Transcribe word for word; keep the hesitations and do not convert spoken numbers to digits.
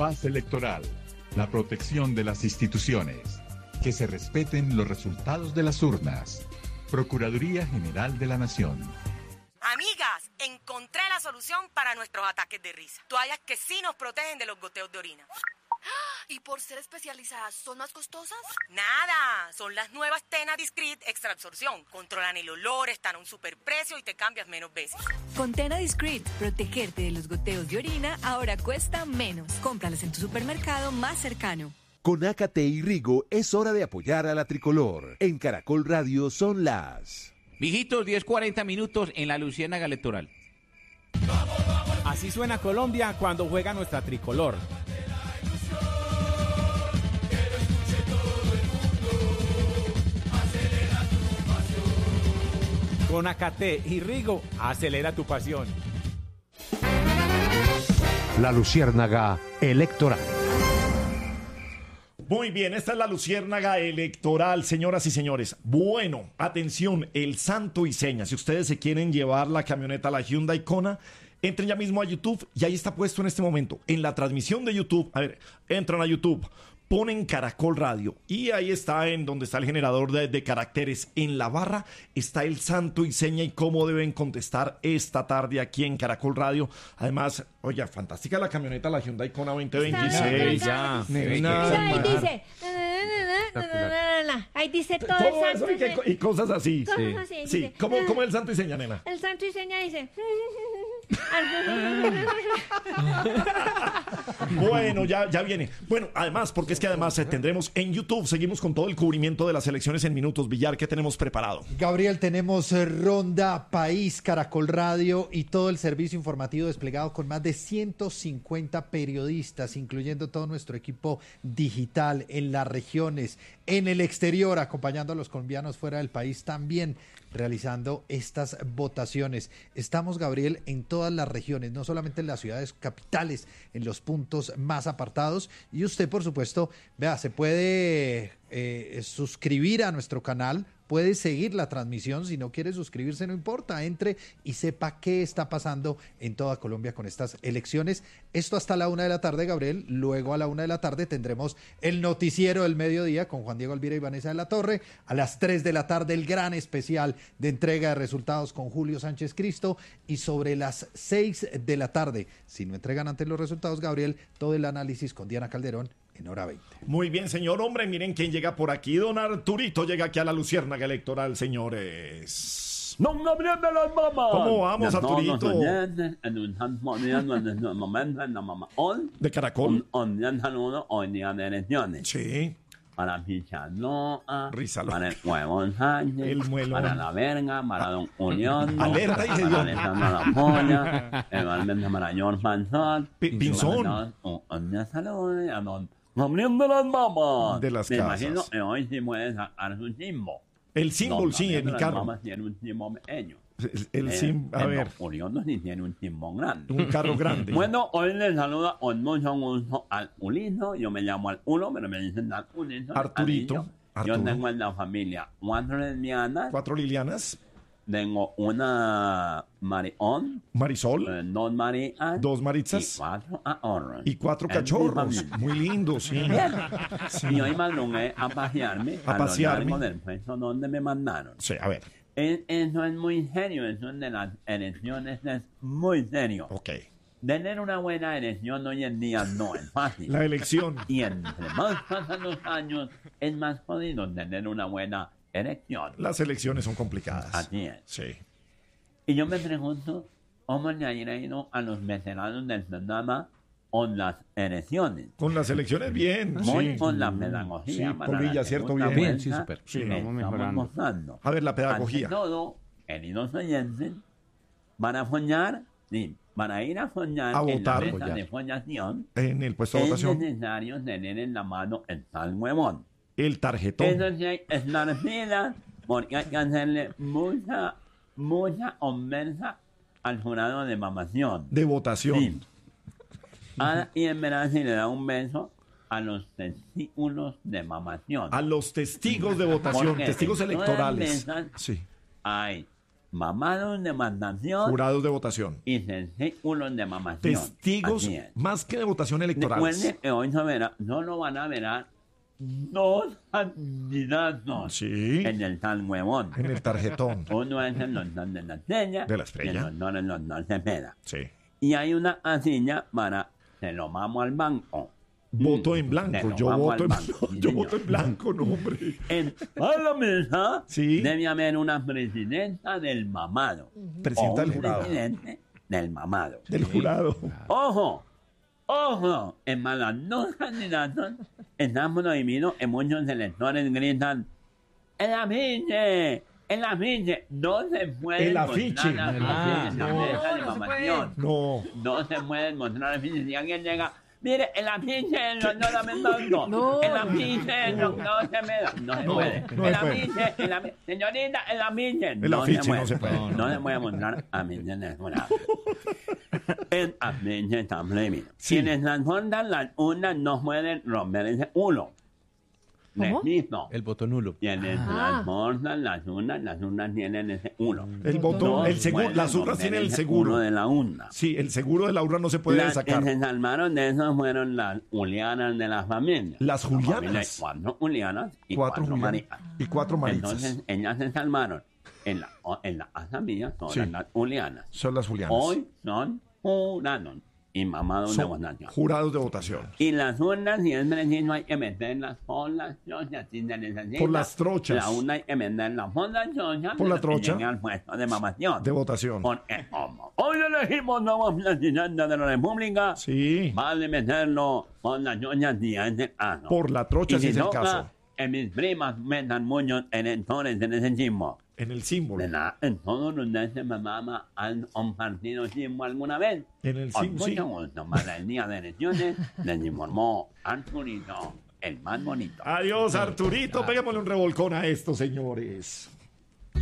Paz electoral, la protección de las instituciones, que se respeten los resultados de las urnas. Procuraduría General de la Nación. Amigas, encontré la solución para nuestros ataques de risa. Toallas que sí nos protegen de los goteos de orina. ¿Y por ser especializadas son más costosas? Nada, son las nuevas Tena Discreet Extra Absorción. Controlan el olor, están a un superprecio y te cambias menos veces. Con Tena Discreet, protegerte de los goteos de orina ahora cuesta menos. Cómpralas en tu supermercado más cercano. Con Acate y Rigo es hora de apoyar a la tricolor. En Caracol Radio son las... Mijitos, diez cuarenta minutos en la Luciérnaga Electoral. Así suena Colombia cuando juega nuestra tricolor. Con Acate y Rigo, acelera tu pasión. La Luciérnaga Electoral. Muy bien, esta es la Luciérnaga Electoral, señoras y señores. Bueno, atención, el santo y seña. Si ustedes se quieren llevar la camioneta, la Hyundai Kona, entren ya mismo a YouTube y ahí está puesto en este momento. En la transmisión de YouTube, a ver, entran a YouTube, ponen Caracol Radio y ahí está en donde está el generador de, de caracteres. En la barra está el santo y seña y cómo deben contestar esta tarde aquí en Caracol Radio. Además, oye, fantástica la camioneta, la Hyundai Kona veinte veintiséis. Ya. Mira, ahí dice. Ahí dice todo, Todo el eso santo y, que- y cosas así. Cosas Sí, así, sí. dice. ¿Cómo, cómo el santo y seña, nena? El santo y seña dice. Bueno, ya, ya viene. Bueno, además, porque es que además eh, tendremos en YouTube, seguimos con todo el cubrimiento de las elecciones en minutos. Villar, ¿qué tenemos preparado? Gabriel, tenemos eh, Ronda País, Caracol Radio y todo el servicio informativo desplegado con más de ciento cincuenta periodistas, incluyendo todo nuestro equipo digital en las regiones, en el exterior, acompañando a los colombianos fuera del país también, realizando estas votaciones. Estamos, Gabriel, en todas las regiones, no solamente en las ciudades capitales, en los puntos más apartados. Y usted, por supuesto, vea, se puede eh, suscribir a nuestro canal, puede seguir la transmisión. Si no quiere suscribirse, no importa, entre y sepa qué está pasando en toda Colombia con estas elecciones. Esto hasta la una de la tarde, Gabriel. Luego a la una de la tarde tendremos el noticiero del mediodía con Juan Diego Alvira y Vanessa de la Torre. A las tres de la tarde el gran especial de entrega de resultados con Julio Sánchez Cristo. Y sobre las seis de la tarde, si no entregan antes los resultados, Gabriel, todo el análisis con Diana Calderón en hora veinte. Muy bien, señor hombre, miren quién llega por aquí. Don Arturito llega aquí a la Luciérnaga Electoral, señores. Don Gabriel de las Mamas. ¿Cómo vamos, Arturito? De Caracol. Un día saludo hoy día de elecciones. Sí. Para Pichaloa, Rizalo. para el Huevón Sánchez, El muelón. para la verga, para Don Unión, Alerta, dije para yo. Alessandra La Polla, igualmente para George Panzón. Pi- Pinzón. Un día saludo a Don Gabriel de las Mamas. De las Me casas. imagino que hoy sí puede sacar su símbolo. El símbolo, Don sí, Gabriel en mi de las carro. Mamas tiene un símbolo pequeño. El, el Eh, sim, a el ver, Don Furioso sí tiene un timbón grande. un carro grande. Bueno, hoy les saluda con mucho gusto al Uliso. Yo me llamo al Uno, pero me dicen al Uliso. Arturito, Yo Arturo. tengo en la familia cuatro lesbianas. Cuatro Lilianas, Tengo una Marión, Marisol, eh, dos Marías dos y Maritzas cuatro ahorros. y cuatro Es mi cachorros. familia. Muy lindos, sí. Sí. Y hoy madrugué a pasearme A a, pasearme. lo largo del puesto donde me mandaron. Sí, a ver, Es- Eso es muy serio, eso de las elecciones es muy serio. ok. Tener una buena elección hoy en día no es fácil. La elección. Y entre más pasan los años, es más jodido tener una buena elección. Las elecciones son complicadas. Así es. Sí. Y yo me pregunto, ¿cómo le ha ido a los veteranos del programa con las elecciones? Con las elecciones, bien. Muy Sí. con la pedagogía. Sí, para Polilla, la cierto, segunda bien. Bien, sí, vuelta súper. Sí, que vamos estamos mejorando. mostrando. A ver, la pedagogía. Ante todo, queridos oyentes, van a follar, sí, para ir a follar A en votar. la mesa Follar. de follación, En el puesto de es votación, necesario tener en la mano el tal huevón. el tarjetón. Eso sí hay que estar pilas, porque hay que hacerle mucha, mucha ofensa al jurado de mamación. De votación. Sí. Ah, y en verdad si le da un beso a los testículos de mamación. A los testigos de votación, Porque testigos en todas electorales. mesas Sí. Hay mamados de mamación Jurados de votación. y testículos de mamación. Testigos Así es. más que de votación electoral. Recuerden que hoy no, verá, solo van a ver dos candidatos Sí. en el tal huevón. En el tarjetón. Uno es el doctor de la estrella. De la estrella. Y el doctor es el doctor Cepeda. Sí. Y hay una casilla para se lo vamos al banco. Voto en Se blanco. lo Yo vamos voto al en banco, sí, Yo señor. voto en blanco, no, hombre. En a la mesa Sí. debe haber una presidenta del mamado. Presidenta o un del jurado. presidente del mamado. Del jurado. Ojo, ojo, en malas dos candidatos estamos prohibidos en muchos electores gritan el afiche, el afiche, no se puede El afiche. mostrar el Ah, afiche en la no. mesa de No, no se mamación. No. No se puede mostrar el afiche. Si alguien llega, mire, el afiche del doctor Amendondo. No. El afiche del doctor Cepeda. No se No, puede. no el se puede. afiche, el afiche. Señorita, el afiche. El afiche no se puede. No, no se puede mostrar afiche en el jurado. El afiche está prohibido. Sí. Quienes transportan las urnas no pueden romper ese uno. ¿Cómo? Repito. El voto nulo. Quienes Ah. transportan las urnas, las urnas tienen ese uno. El voto, No el seguro, pueden las urnas romper tienen el ese seguro. uno de la urna. Sí, el seguro de la urna no se puede Las sacar. que se salvaron de eso fueron las Julianas de la familia. Las La familia Julianas. hay cuatro Julianas y Cuatro cuatro, Julianas Marias. y cuatro Maritzas. Entonces, ellas se salvaron. En la, en la asamblea son Sí. las Julianas. Son las Julianas. Hoy son jurados y mamados de Son votación. jurados de votación. Y las urnas, si es preciso, hay que meterlas por las trochas. Si se necesita, Por las trochas. La urna hay que meterla por las trochas. Por la para que trocha. llegue al puesto de mamación. De votación. Porque como hoy elegimos nuevo presidente de la República, Sí. vale meterlo por las trochas si es el caso. Por la trocha, Y si es el toca, caso. que mis primas metan muchos electores en ese chismo. En el símbolo. ¿Verdad? En todos los de ese mamá han compartido sismo alguna vez. En el Con símbolo. Sí. mucho gusto, para el día de elecciones, les informó Arturito, el más bonito. Adiós, Arturito. Peguémosle un revolcón a esto, señores.